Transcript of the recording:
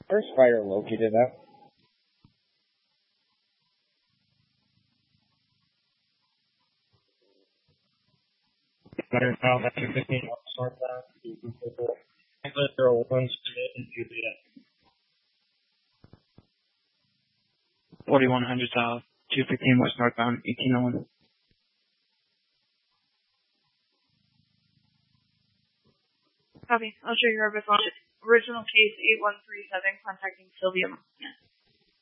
First fire located at. Now that's 215 northbound to Google. England 01 submit Juliet. 4100 south, 215 west northbound, 1801. Copy. I'll show you our response. Original case 8137 contacting Sylvia.